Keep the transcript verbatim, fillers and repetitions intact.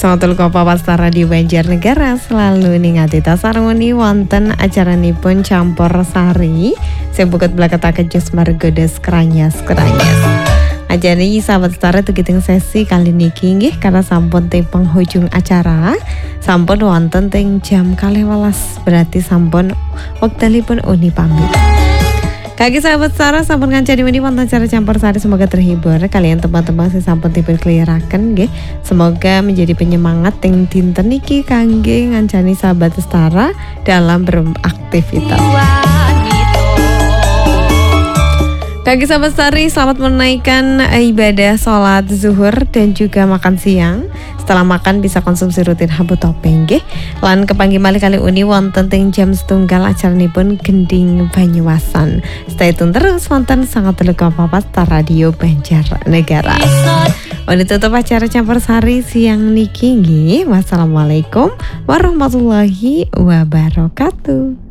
Songotul Kopa Pasta Radio Banjarnegara selalu ningati tasarmoni wonten acaranipun campur sari sing buket blaketaken jus margodes kranyas kranyas. Ajane sahabat setara tugiting sesi kali niki nggih karena sampun teng penghujung acara, sampun wonten teng jam kalih welas, berarti sampun wektalipun uni pamit. Kaki sahabat Sarah sampun ngancani meni wonten acara campur sari, semoga terhibur kalian teman-teman sing sampun dipun kliraken nggih. Semoga menjadi penyemangat teng dinten niki kangge ngancani sahabat Sarah dalam beraktivitas. Kaki sahabat Sari, selamat menaikkan ibadah sholat zuhur dan juga makan siang. Setelah makan bisa konsumsi rutin habu topeng nggih. Lan kepanggih malih kali uni wonten teng jam setunggal acaranipun Gending Banyuasan. Stay tune terus wonten sangat telu koma papat Radio Banjarnegara. Untuk tutup acara campur sari siang niki nggih. Wassalamualaikum warahmatullahi wabarakatuh.